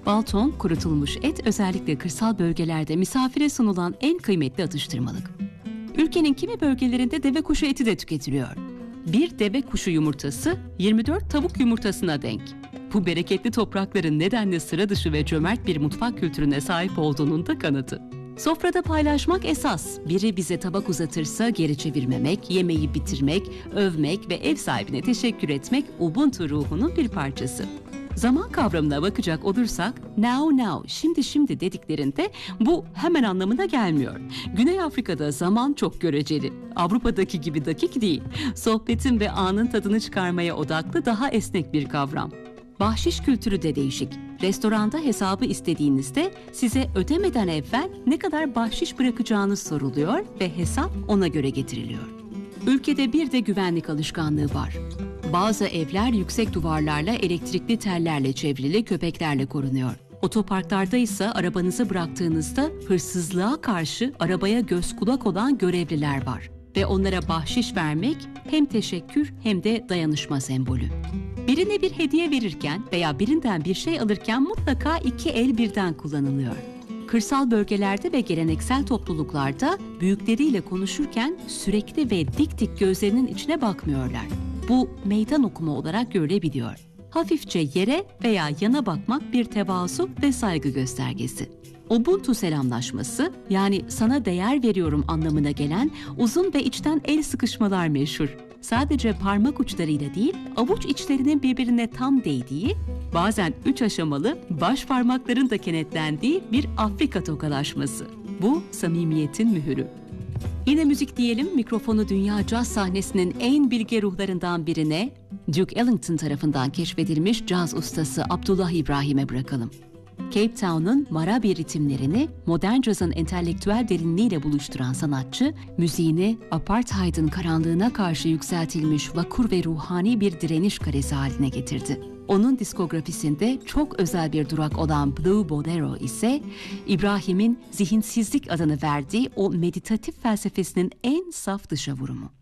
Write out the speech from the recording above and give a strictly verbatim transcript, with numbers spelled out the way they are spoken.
Balton, kurutulmuş et özellikle kırsal bölgelerde misafire sunulan en kıymetli atıştırmalık. Ülkenin kimi bölgelerinde deve kuşu eti de tüketiliyor. Bir deve kuşu yumurtası yirmi dört tavuk yumurtasına denk. Bu bereketli toprakların nedenle sıra dışı ve cömert bir mutfak kültürüne sahip olduğunun da kanıtı. Sofrada paylaşmak esas. Biri bize tabak uzatırsa geri çevirmemek, yemeği bitirmek, övmek ve ev sahibine teşekkür etmek Ubuntu ruhunun bir parçası. Zaman kavramına bakacak olursak, now now, şimdi şimdi dediklerinde bu hemen anlamına gelmiyor. Güney Afrika'da zaman çok göreceli. Avrupa'daki gibi dakik değil. Sohbetin ve anın tadını çıkarmaya odaklı daha esnek bir kavram. Bahşiş kültürü de değişik. Restoranda hesabı istediğinizde size ödemeden evvel ne kadar bahşiş bırakacağınız soruluyor ve hesap ona göre getiriliyor. Ülkede bir de güvenlik alışkanlığı var. Bazı evler yüksek duvarlarla, elektrikli tellerle çevrili köpeklerle korunuyor. Otoparklarda ise arabanızı bıraktığınızda hırsızlığa karşı arabaya göz kulak olan görevliler var. Ve onlara bahşiş vermek hem teşekkür hem de dayanışma sembolü. Birine bir hediye verirken veya birinden bir şey alırken mutlaka iki el birden kullanılıyor. Kırsal bölgelerde ve geleneksel topluluklarda büyükleriyle konuşurken sürekli ve dik dik gözlerinin içine bakmıyorlar. Bu meydan okuma olarak görülebiliyor. Hafifçe yere veya yana bakmak bir tevazu ve saygı göstergesi. Ubuntu selamlaşması, yani sana değer veriyorum anlamına gelen uzun ve içten el sıkışmalar meşhur. Sadece parmak uçlarıyla değil, avuç içlerinin birbirine tam değdiği, bazen üç aşamalı baş parmakların da kenetlendiği bir Afrika tokalaşması. Bu samimiyetin mühürü. Yine müzik diyelim, mikrofonu dünya caz sahnesinin en bilge ruhlarından birine, Duke Ellington tarafından keşfedilmiş caz ustası Abdullah İbrahim'e bırakalım. Cape Town'un marabi ritimlerini modern cazın entelektüel derinliğiyle buluşturan sanatçı, müziğini apartheid'in karanlığına karşı yükseltilmiş vakur ve ruhani bir direniş karesi haline getirdi. Onun diskografisinde çok özel bir durak olan Blue Bolero ise İbrahim'in zihinsizlik adını verdiği o meditatif felsefesinin en saf dışa vurumu.